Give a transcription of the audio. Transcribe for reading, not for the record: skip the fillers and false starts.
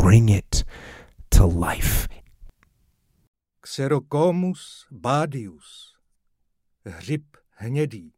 bring it to life. Xerocomus badius, hřib hnědý.